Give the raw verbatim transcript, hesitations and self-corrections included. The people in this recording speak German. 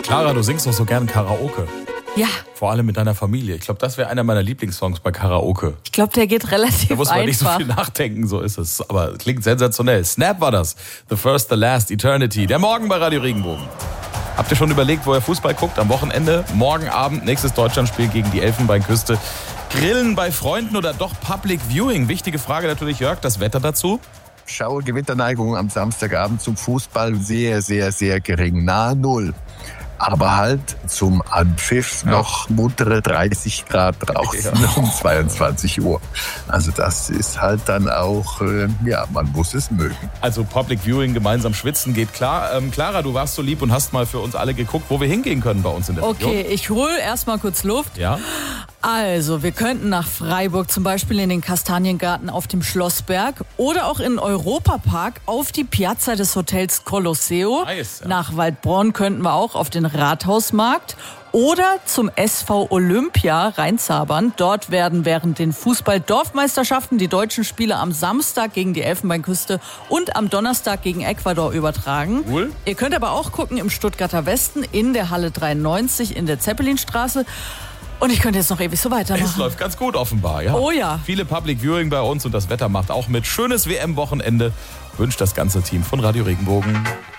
Clara, du singst doch so gern Karaoke. Ja. Vor allem mit deiner Familie. Ich glaube, das wäre einer meiner Lieblingssongs bei Karaoke. Ich glaube, der geht relativ Da muss man einfach. nicht so viel nachdenken, so ist es. Aber klingt sensationell. Snap war das. The First, The Last, Eternity. Der Morgen bei Radio Regenbogen. Habt ihr schon überlegt, wo ihr Fußball guckt? Am Wochenende, morgen Abend, nächstes Deutschlandspiel gegen die Elfenbeinküste. Grillen bei Freunden oder doch Public Viewing? Wichtige Frage natürlich, Jörg. Das Wetter dazu? Schauer Gewitterneigung am Samstagabend zum Fußball sehr, sehr, sehr gering. Nahe Null. Aber halt zum Anpfiff ja. noch muntere dreißig Grad draußen ja. um zweiundzwanzig Uhr. Also das ist halt dann auch, äh, ja, man muss es mögen. Also Public Viewing, gemeinsam schwitzen geht klar. Ähm, Clara, du warst so lieb und hast mal für uns alle geguckt, wo wir hingehen können bei uns in der Region. Okay, ich hole erstmal kurz Luft. Ja. Also, wir könnten nach Freiburg zum Beispiel in den Kastaniengarten auf dem Schlossberg oder auch in den Europapark auf die Piazza des Hotels Colosseo. Nice, ja. Nach Waldbronn könnten wir auch auf den Rathausmarkt oder zum S V Olympia reinzabern. Dort werden während den Fußball-Dorfmeisterschaften die deutschen Spiele am Samstag gegen die Elfenbeinküste und am Donnerstag gegen Ecuador übertragen. Cool. Ihr könnt aber auch gucken im Stuttgarter Westen in der Halle dreiundneunzig in der Zeppelinstraße. Und ich könnte jetzt noch ewig so weitermachen. Es läuft ganz gut offenbar, ja. Oh ja. Viele Public Viewing bei uns und das Wetter macht auch mit. Schönes W M-Wochenende wünscht das ganze Team von Radio Regenbogen.